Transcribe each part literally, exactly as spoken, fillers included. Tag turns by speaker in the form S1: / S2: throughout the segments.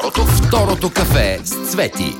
S1: Второто кафе с Цвети.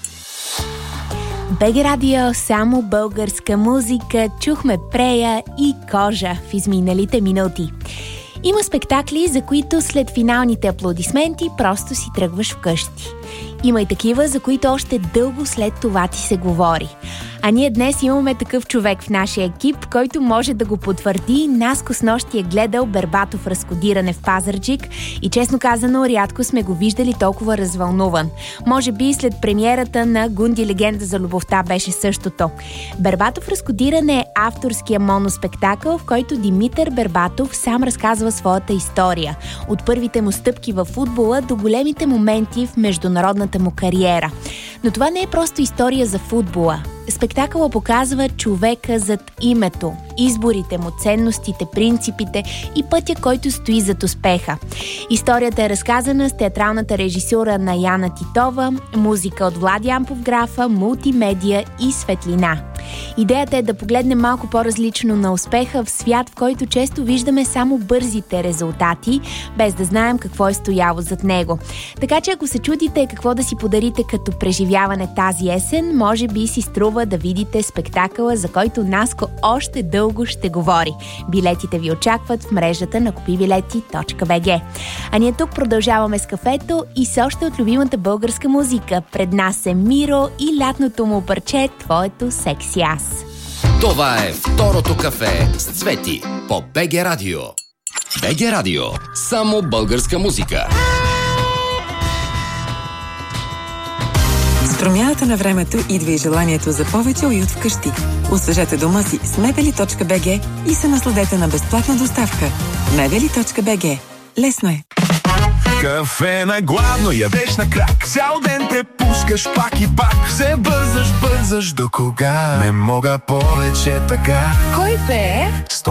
S2: БГ Радио, само българска музика. Чухме Прея и Кожа в изминалите минути. Има спектакли, за които след финалните аплодисменти просто си тръгваш вкъщи. Има и такива, за които още дълго след това ти се говори. А ние днес имаме такъв човек в нашия екип, който може да го потвърди. Наско с нощи е гледал Бербатов разкодиране в Пазарджик и честно казано, рядко сме го виждали толкова развълнуван. Може би след премиерата на Гунди Легенда за любовта беше същото. Бербатов разкодиране е авторския моноспектакъл, в който Димитър Бербатов сам разказва своята история. От първите му стъпки във футбола до големите моменти в международната му кариера. Но това не е просто история за футбола. Спектакъла показва човека зад името, изборите му, ценностите, принципите и пътя, който стои зад успеха. Историята е разказана с театралната режисура на Яна Титова, музика от Влади Ампов-Графа, мултимедия и светлина. Идеята е да погледнем малко по-различно на успеха в свят, в който често виждаме само бързите резултати, без да знаем какво е стояло зад него. Така че ако се чудите какво да си подарите като преживяване тази есен, може би си струва да видите спектакъла, за който Наско още дълго ще говори. Билетите ви очакват в мрежата на купи билети точка би джи. А ние тук продължаваме с кафето и с още от любимата българска музика. Пред нас е Миро и лятното му парче "Твоето секси аз".
S1: Това е второто кафе с Цвети по БГ Радио. БГ Радио. Само българска музика.
S3: С промяната на времето идва и желанието за повече уют вкъщи. Освежете дома си с мебели точка би джи и се насладете на безплатна доставка. мебели точка би джи. Лесно е!
S4: Кафе на гладно, ядеш на крак. Цял ден препускаш пак и пак. Все бързаш, бързаш до кога? Не мога повече така.
S5: Кой пее?